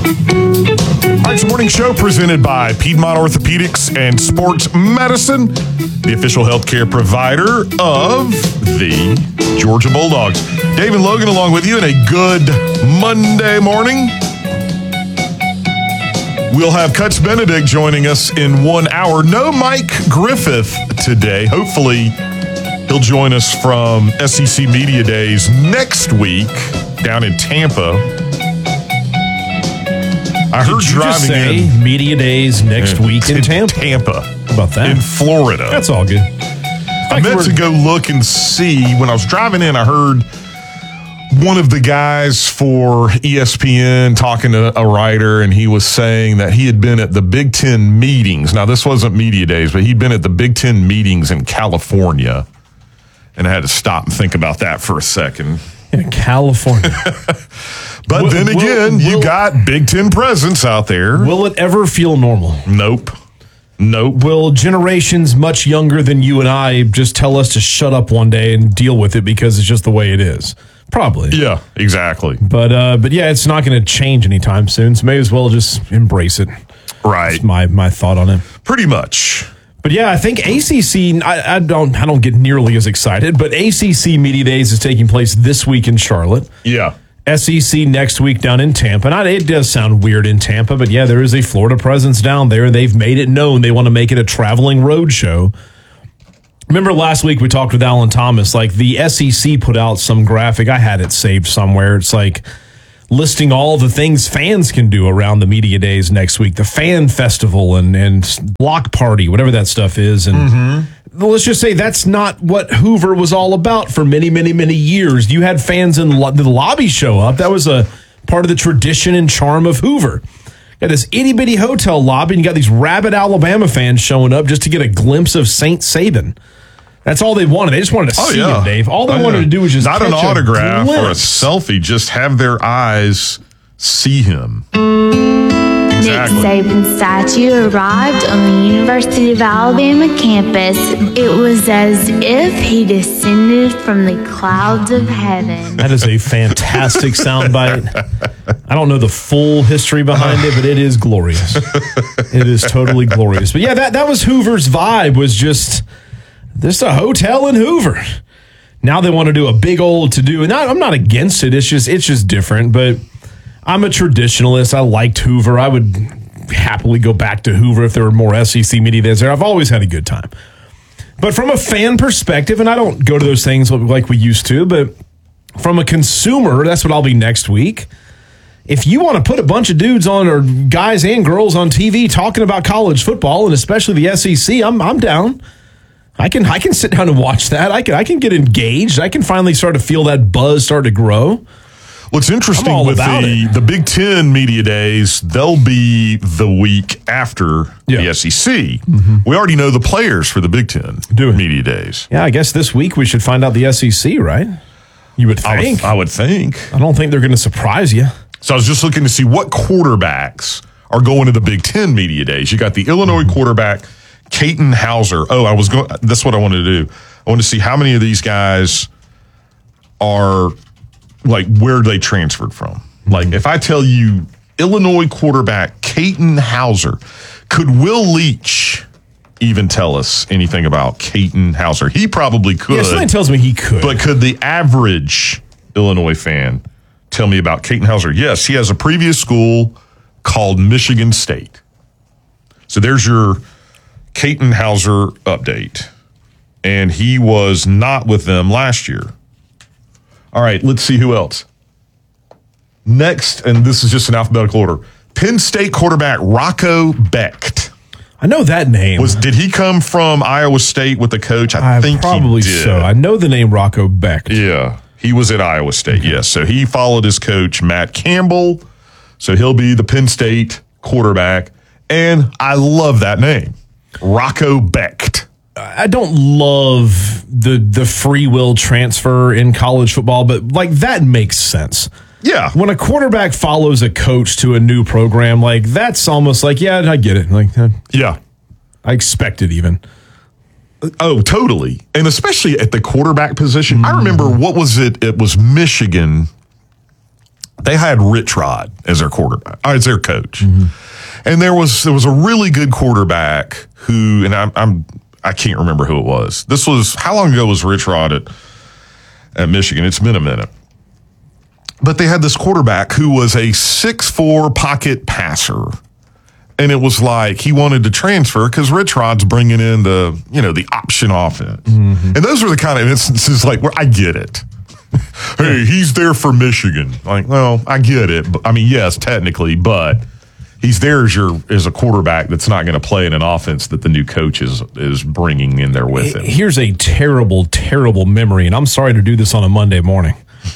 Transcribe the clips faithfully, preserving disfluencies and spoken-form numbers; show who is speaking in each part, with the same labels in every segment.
Speaker 1: All right, it's the morning show presented by Piedmont Orthopedics and Sports Medicine, the official healthcare provider of the Georgia Bulldogs. Dave and Logan along with you in a good Monday morning. We'll have Cuts Benedict joining us in one hour. No Mike Griffith today. Hopefully, he'll join us from S E C Media Days next week down in Tampa. I heard
Speaker 2: Did you
Speaker 1: driving
Speaker 2: just say
Speaker 1: in
Speaker 2: Media Days next
Speaker 1: in,
Speaker 2: week in,
Speaker 1: in
Speaker 2: Tampa.
Speaker 1: Tampa.
Speaker 2: How about that?
Speaker 1: In Florida.
Speaker 2: That's all good.
Speaker 1: I meant to go look and see. When I was driving in, I heard one of the guys for E S P N talking to a writer, and he was saying that he had been at the Big Ten meetings. Now, this wasn't Media Days, but he'd been at the Big Ten meetings in California. And I had to stop and think about that for a second.
Speaker 2: In California.
Speaker 1: But
Speaker 2: will,
Speaker 1: then again,
Speaker 2: will,
Speaker 1: you
Speaker 2: will,
Speaker 1: got Big Ten presence out there.
Speaker 2: Will it ever feel normal?
Speaker 1: Nope. Nope.
Speaker 2: Will generations much younger than you and I just tell us to shut up one day and deal with it because it's just the way it is? Probably.
Speaker 1: Yeah, exactly.
Speaker 2: But uh, but yeah, it's not going to change anytime soon, so may as well just embrace it.
Speaker 1: Right.
Speaker 2: That's my, my thought on it.
Speaker 1: Pretty much.
Speaker 2: But yeah, I think A C C, I, I don't I don't get nearly as excited, but A C C Media Days is taking place this week in Charlotte.
Speaker 1: Yeah.
Speaker 2: S E C next week down in Tampa. And I, it does sound weird in Tampa, but yeah, there is a Florida presence down there. They've made it known they want to make it a traveling road show. Remember last week we talked with Alan Thomas, like the S E C put out some graphic. I had it saved somewhere. It's like listing all the things fans can do around the media days next week, the fan festival and, and block party, whatever that stuff is. And mm-hmm. let's just say that's not what Hoover was all about for many, many, many years. You had fans in lo- the lobby show up. That was a part of the tradition and charm of Hoover. You got this itty bitty hotel lobby and you got these rabid Alabama fans showing up just to get a glimpse of Saint Saban. That's all they wanted. They just wanted to
Speaker 1: oh,
Speaker 2: see
Speaker 1: yeah.
Speaker 2: him, Dave. All they
Speaker 1: oh,
Speaker 2: wanted
Speaker 1: yeah.
Speaker 2: to do was just
Speaker 1: not an
Speaker 2: catch
Speaker 1: autograph
Speaker 2: a
Speaker 1: or a selfie. Just have their eyes see him. Exactly.
Speaker 3: Nick Saban's statue arrived on the University of Alabama campus. It was as if he descended from the clouds of heaven.
Speaker 2: That is a fantastic soundbite. I don't know the full history behind it, but it is glorious. It is totally glorious. But yeah, that, that was Hoover's vibe, was just this a hotel in Hoover. Now they want to do a big old to-do. And I, I'm not against it. It's just it's just different. But I'm a traditionalist. I liked Hoover. I would happily go back to Hoover if there were more S E C media days there. I've always had a good time. But from a fan perspective, and I don't go to those things like we used to, but from a consumer, that's what I'll be next week. If you want to put a bunch of dudes on, or guys and girls on T V talking about college football, and especially the S E C, I'm I'm down. I can I can sit down and watch that. I can I can get engaged. I can finally start to feel that buzz start to grow.
Speaker 1: What's interesting with the, the Big Ten media days, they'll be the week after yeah. the S E C. Mm-hmm. We already know the players for the Big Ten Do media days.
Speaker 2: Yeah, I guess this week we should find out the S E C, right? You would think.
Speaker 1: I would, I would think.
Speaker 2: I don't think they're going to surprise you.
Speaker 1: So I was just looking to see what quarterbacks are going to the Big Ten media days. You got the Illinois mm-hmm. quarterback, Katin Houser. Oh, I was going. That's what I wanted to do. I wanted to see how many of these guys are, like, where they transferred from. Mm-hmm. Like, if I tell you Illinois quarterback Katin Houser, could Will Leach even tell us anything about Katin Houser? He probably could.
Speaker 2: Yeah, something tells me he could.
Speaker 1: But could the average Illinois fan tell me about Katin Houser? Yes, he has a previous school called Michigan State. So there's your Katin Houser update. And he was not with them last year. All right, let's see who else. Next, and this is just in alphabetical order, Penn State quarterback Rocco Becht.
Speaker 2: I know that name.
Speaker 1: Was Did he come from Iowa State with the coach? I,
Speaker 2: I
Speaker 1: think
Speaker 2: probably
Speaker 1: he did.
Speaker 2: so. I know the name Rocco Becht.
Speaker 1: Yeah, he was at Iowa State, yes. So he followed his coach, Matt Campbell. So he'll be the Penn State quarterback. And I love that name, Rocco Becht.
Speaker 2: I don't love the the free will transfer in college football, but like that makes sense.
Speaker 1: Yeah.
Speaker 2: When a quarterback follows a coach to a new program, like that's almost like, yeah, I get it. Like, uh,
Speaker 1: yeah,
Speaker 2: I expect it even.
Speaker 1: Oh, totally. And especially at the quarterback position. Mm. I remember, what was it? It was Michigan. they had Rich Rod as their quarterback, uh, as their coach. Mm-hmm. And there was there was a really good quarterback who, and I'm, I'm I can't remember who it was. This was, how long ago was Rich Rod at, at Michigan? It's been a minute. But they had this quarterback who was a six foot four pocket passer. And it was like he wanted to transfer because Rich Rod's bringing in the, you know, the option offense. Mm-hmm. And those were the kind of instances like where I get it. Hey, he's there for Michigan. Like, well, I get it. I mean, yes, technically, but he's there as your as a quarterback that's not going to play in an offense that the new coach is is bringing in there with him.
Speaker 2: Here's a terrible, terrible memory, and I'm sorry to do this on a Monday morning.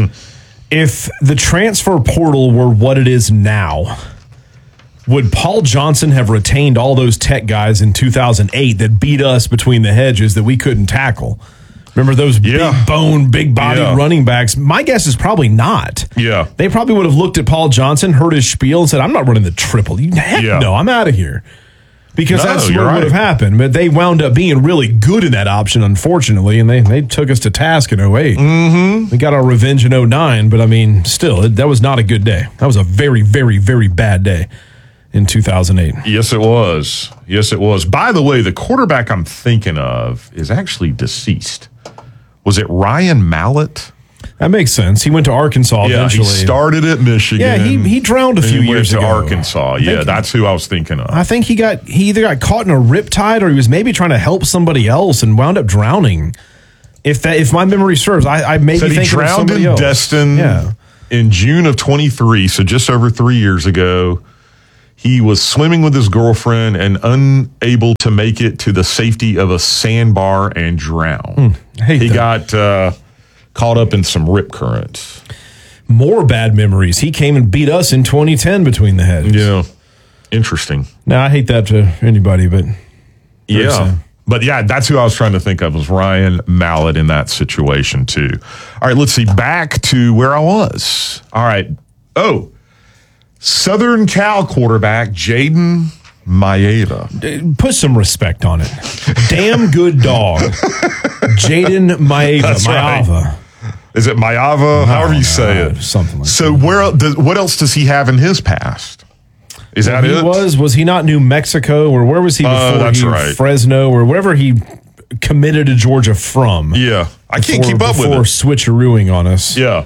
Speaker 2: If the transfer portal were what it is now, would Paul Johnson have retained all those Tech guys in two thousand eight that beat us between the hedges that we couldn't tackle? Remember those
Speaker 1: yeah.
Speaker 2: big bone, big body
Speaker 1: yeah.
Speaker 2: running backs? My guess is probably not.
Speaker 1: Yeah.
Speaker 2: They probably would have looked at Paul Johnson, heard his spiel, and said, I'm not running the triple. You, heck
Speaker 1: yeah.
Speaker 2: no, I'm out of here. Because
Speaker 1: no,
Speaker 2: that's what
Speaker 1: right.
Speaker 2: would have happened. But they wound up being really good in that option, unfortunately, and they, they took us to task in oh eight.
Speaker 1: Mm-hmm.
Speaker 2: We got our revenge in oh nine, but I mean, still, it, that was not a good day. That was a very, very, very bad day in two thousand eight.
Speaker 1: Yes, it was. Yes, it was. By the way, the quarterback I'm thinking of is actually deceased. Was it Ryan Mallett?
Speaker 2: That makes sense. He went to Arkansas
Speaker 1: yeah,
Speaker 2: eventually.
Speaker 1: he started at Michigan.
Speaker 2: Yeah, he he drowned a few
Speaker 1: and he
Speaker 2: years
Speaker 1: went to
Speaker 2: ago.
Speaker 1: Arkansas. Yeah, that's who I was thinking of.
Speaker 2: I think he got he either got caught in a riptide or he was maybe trying to help somebody else and wound up drowning. If that if my memory serves, I, I may
Speaker 1: Said
Speaker 2: be
Speaker 1: he
Speaker 2: thinking of
Speaker 1: drowned
Speaker 2: somebody
Speaker 1: in
Speaker 2: else.
Speaker 1: Destin
Speaker 2: Yeah.
Speaker 1: in June of twenty-three, so just over three years ago. He was swimming with his girlfriend and unable to make it to the safety of a sandbar and drowned.
Speaker 2: Mm, I hate
Speaker 1: he
Speaker 2: that.
Speaker 1: got uh, caught up in some rip currents.
Speaker 2: More bad memories. He came and beat us in twenty ten between the heads.
Speaker 1: Yeah, interesting.
Speaker 2: Now, I hate that to anybody, but
Speaker 1: Yeah.
Speaker 2: sad.
Speaker 1: But yeah, that's who I was trying to think of was Ryan Mallett in that situation too. All right, let's see. Back to where I was. All right. Oh, Southern Cal quarterback Jaden Maeda.
Speaker 2: put some respect on it. Damn good dog. Jaden Maeda.
Speaker 1: That's right.
Speaker 2: Maava.
Speaker 1: Is it Mayava? However you say it.
Speaker 2: Something like
Speaker 1: so
Speaker 2: that.
Speaker 1: where? Does, what else does he have in his past? Is that
Speaker 2: he
Speaker 1: it?
Speaker 2: was was he not New Mexico or where was he before?
Speaker 1: Uh, that's
Speaker 2: he,
Speaker 1: right.
Speaker 2: Fresno or wherever he committed to Georgia from.
Speaker 1: Yeah, I can't
Speaker 2: before,
Speaker 1: keep up with
Speaker 2: before
Speaker 1: it.
Speaker 2: switcherooing on us.
Speaker 1: Yeah,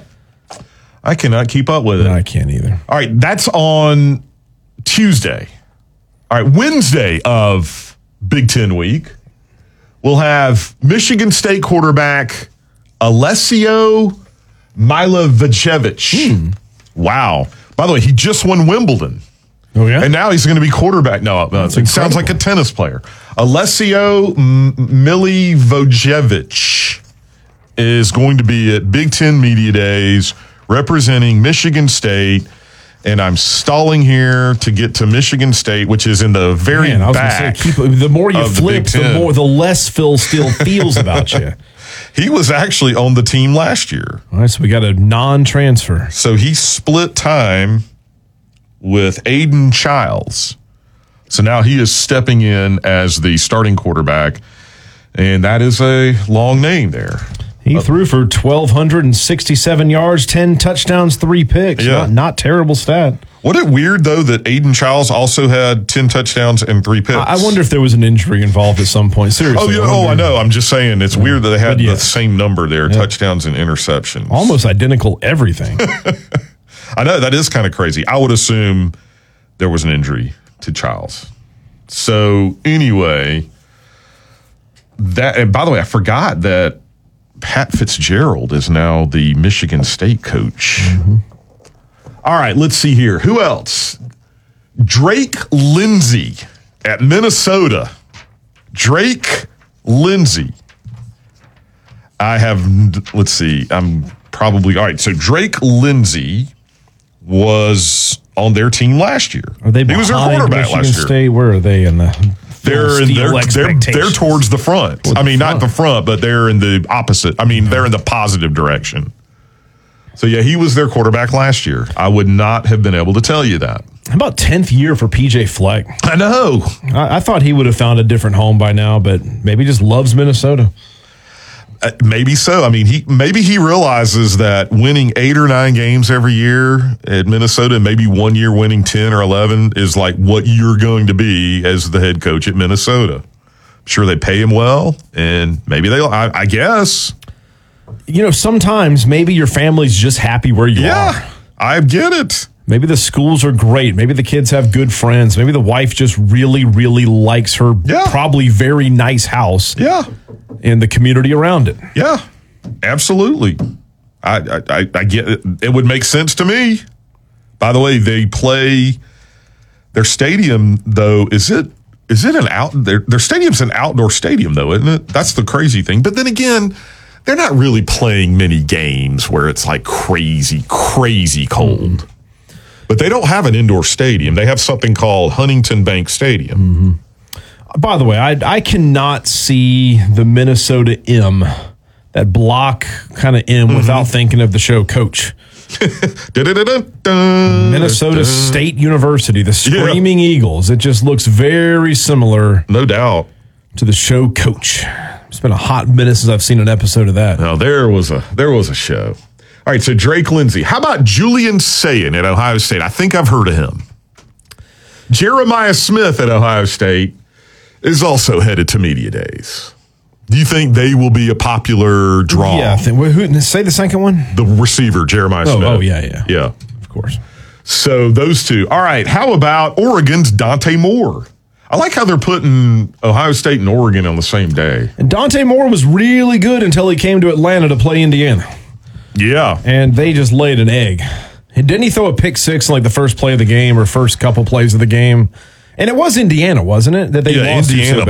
Speaker 1: I cannot keep up with it.
Speaker 2: No, I can't either.
Speaker 1: All right, that's on Tuesday. All right, Wednesday of Big Ten week, we'll have Michigan State quarterback Alessio Milojevic.
Speaker 2: Hmm.
Speaker 1: Wow. By the way, he just won Wimbledon.
Speaker 2: Oh, yeah?
Speaker 1: And now he's going to be quarterback. No, no it sounds like a tennis player. Alessio M- Milojevic is going to be at Big Ten Media Days representing Michigan State. And I'm stalling here to get to Michigan State, which is in the very
Speaker 2: Man, I was
Speaker 1: back.
Speaker 2: gonna say, keep, the more you
Speaker 1: of the
Speaker 2: flip,
Speaker 1: Big
Speaker 2: the,
Speaker 1: Ten.
Speaker 2: more the less Phil still feels about you.
Speaker 1: He was actually on the team last year.
Speaker 2: All right, so we got a non-transfer.
Speaker 1: So he split time with Aiden Childs. So now he is stepping in as the starting quarterback. And that is a long name there.
Speaker 2: He uh, threw for one thousand two hundred sixty-seven yards, ten touchdowns, three picks.
Speaker 1: Yeah.
Speaker 2: Not, not terrible stat.
Speaker 1: Wasn't it weird, though, that Aiden Childs also had ten touchdowns and three picks?
Speaker 2: I, I wonder if there was an injury involved at some point. Seriously.
Speaker 1: Oh, yeah,
Speaker 2: I
Speaker 1: oh, I know. I'm just saying it's yeah. weird that they had
Speaker 2: yeah.
Speaker 1: the same number there, yeah. touchdowns and interceptions.
Speaker 2: Almost identical everything.
Speaker 1: I know. That is kind of crazy. I would assume there was an injury to Childs. So, anyway, that. And by the way, I forgot that Pat Fitzgerald is now the Michigan State coach. Mm-hmm. All right, let's see here. Who else? Drake Lindsay at Minnesota. Drake Lindsay. I have, let's see, I'm probably, all right, so Drake Lindsay was on their team last year.
Speaker 2: Are they
Speaker 1: he was their
Speaker 2: behind
Speaker 1: quarterback
Speaker 2: Michigan
Speaker 1: last year.
Speaker 2: State? Where are they in the
Speaker 1: They're in they're, they're, they're towards the front.
Speaker 2: Towards
Speaker 1: I mean,
Speaker 2: the
Speaker 1: not the front, but they're in the opposite. I mean, they're in the positive direction. So, yeah, he was their quarterback last year. I would not have been able to tell you that.
Speaker 2: How about tenth year for P J Fleck?
Speaker 1: I know.
Speaker 2: I, I thought he would have found a different home by now, but maybe just loves Minnesota.
Speaker 1: Uh, maybe so. I mean, he maybe he realizes that winning eight or nine games every year at Minnesota, and maybe one year winning ten or eleven, is like what you're going to be as the head coach at Minnesota. I'm sure they pay him well, and maybe they. I, I guess.
Speaker 2: You know, sometimes maybe your family's just happy where you
Speaker 1: Yeah,
Speaker 2: are.
Speaker 1: I get it.
Speaker 2: Maybe the schools are great. Maybe the kids have good friends. Maybe the wife just really, really likes her
Speaker 1: Yeah.
Speaker 2: probably very nice house
Speaker 1: Yeah.
Speaker 2: and the community around it.
Speaker 1: Yeah, absolutely. I, I, I, I get it. It would make sense to me. By the way, they play their stadium, though. Is it is it an out? Their, their stadium's an outdoor stadium, though, isn't it? That's the crazy thing. But then again, they're not really playing many games where it's like crazy, crazy cold. But they don't have an indoor stadium. They have something called Huntington Bank Stadium.
Speaker 2: Mm-hmm. By the way, I, I cannot see the Minnesota M, that block kind of M, mm-hmm. without thinking of the show Coach. Minnesota State University, the Screaming yeah. Eagles. It just looks very similar.
Speaker 1: No doubt.
Speaker 2: To the show Coach. It's been a hot minute since I've seen an episode of that.
Speaker 1: Now, there was a there was a show. All right, so Drake Lindsay. How about Julian Sayin at Ohio State? I think I've heard of him. Jeremiah Smith at Ohio State is also headed to media days. Do you think they will be a popular draw?
Speaker 2: Yeah. I think, who, say the second one?
Speaker 1: The receiver, Jeremiah
Speaker 2: oh,
Speaker 1: Smith.
Speaker 2: Oh, yeah, yeah.
Speaker 1: Yeah.
Speaker 2: Of course.
Speaker 1: So those two. All right, how about Oregon's Dante Moore? I like how they're putting Ohio State and Oregon on the same day.
Speaker 2: And Dante Moore was really good until he came to Atlanta to play Indiana.
Speaker 1: Yeah.
Speaker 2: And they just laid an egg. And didn't he throw a pick six in like the first play of the game or first couple plays of the game? And it was Indiana, wasn't it? That they
Speaker 1: yeah,
Speaker 2: lost
Speaker 1: Indiana